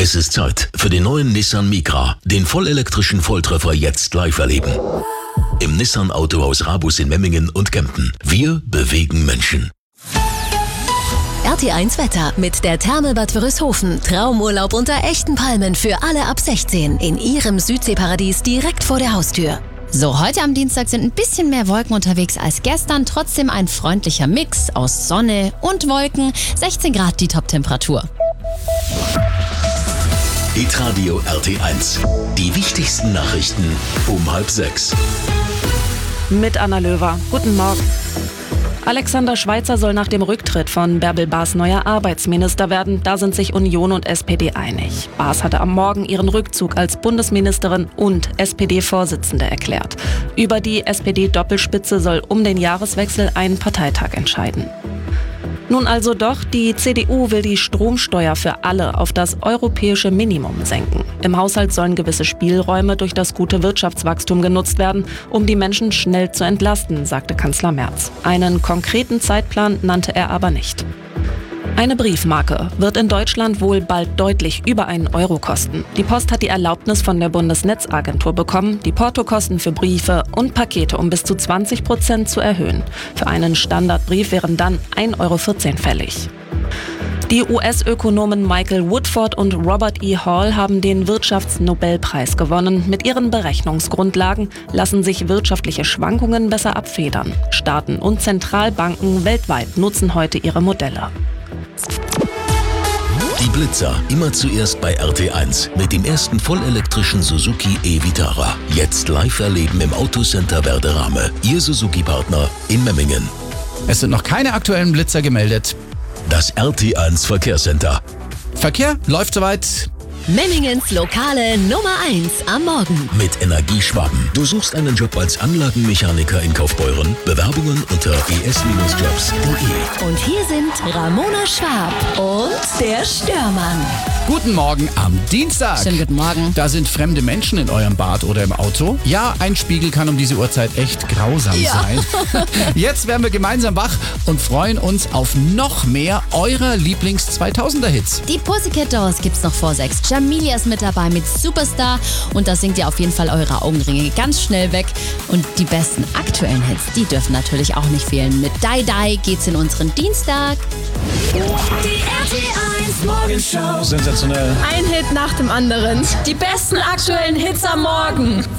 Es ist Zeit für den neuen Nissan Micra, den vollelektrischen Volltreffer jetzt live erleben. Im Nissan Autohaus Rabus in Memmingen und Kempten. Wir bewegen Menschen. RT1 Wetter mit der Therme Bad Wörishofen. Traumurlaub unter echten Palmen für alle ab 16 in ihrem Südseeparadies direkt vor der Haustür. So, heute am Dienstag sind ein bisschen mehr Wolken unterwegs als gestern. Trotzdem ein freundlicher Mix aus Sonne und Wolken. 16 Grad die Top-Temperatur. Hitradio RT1. Die wichtigsten Nachrichten um 5:30. Mit Anna Löwer. Guten Morgen. Alexander Schweitzer soll nach dem Rücktritt von Bärbel Baas neuer Arbeitsminister werden. Da sind sich Union und SPD einig. Baas hatte am Morgen ihren Rückzug als Bundesministerin und SPD-Vorsitzende erklärt. Über die SPD-Doppelspitze soll um den Jahreswechsel ein Parteitag entscheiden. Nun also doch, die CDU will die Stromsteuer für alle auf das europäische Minimum senken. Im Haushalt sollen gewisse Spielräume durch das gute Wirtschaftswachstum genutzt werden, um die Menschen schnell zu entlasten, sagte Kanzler Merz. Einen konkreten Zeitplan nannte er aber nicht. Eine Briefmarke wird in Deutschland wohl bald deutlich über 1 Euro kosten. Die Post hat die Erlaubnis von der Bundesnetzagentur bekommen, die Portokosten für Briefe und Pakete um bis zu 20% zu erhöhen. Für einen Standardbrief wären dann 1,14 Euro fällig. Die US-Ökonomen Michael Woodford und Robert E. Hall haben den Wirtschaftsnobelpreis gewonnen. Mit ihren Berechnungsgrundlagen lassen sich wirtschaftliche Schwankungen besser abfedern. Staaten und Zentralbanken weltweit nutzen heute ihre Modelle. Die Blitzer, immer zuerst bei RT1 mit dem ersten vollelektrischen Suzuki e-Vitara. Jetzt live erleben im Autocenter Werderame. Ihr Suzuki-Partner in Memmingen. Es sind noch keine aktuellen Blitzer gemeldet. Das RT1 Verkehrscenter. Verkehr läuft soweit. Memmingens lokale Nummer 1 am Morgen. Mit Energieschwaben. Du suchst einen Job als Anlagenmechaniker in Kaufbeuren? Bewerbungen unter es-jobs.de. Und hier sind Ramona Schwab und der Störmann. Guten Morgen am Dienstag. Schönen guten Morgen. Da sind fremde Menschen in eurem Bad oder im Auto. Ja, ein Spiegel kann um diese Uhrzeit echt grausam sein. Jetzt werden wir gemeinsam wach und freuen uns auf noch mehr eurer Lieblings-2000er-Hits. Die Pussycat Dolls gibt's noch vor 6. Jamilia ist mit dabei mit Superstar und da singt ihr auf jeden Fall eure Augenringe ganz schnell weg. Und die besten aktuellen Hits, die dürfen natürlich auch nicht fehlen. Mit Die Die geht's in unseren Dienstag. Die RT1 Morgenshow. Sensationell. Ein Hit nach dem anderen. Die besten aktuellen Hits am Morgen.